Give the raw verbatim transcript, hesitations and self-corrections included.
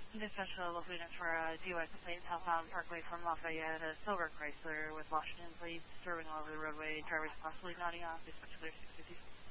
Dispatch a local unit for a D U I complaint southbound Parkway from Lafayette, a silver Chrysler with Washington plates swerving all over the roadway, drivers possibly nodding off. Dispatch clear six fifty.